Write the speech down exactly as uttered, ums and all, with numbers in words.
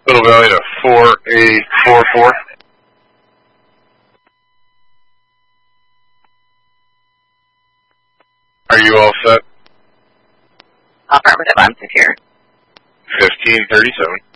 Little Valley to four A four four. Are you all set? Affirmative, I'm secure. Fifteen thirty-seven.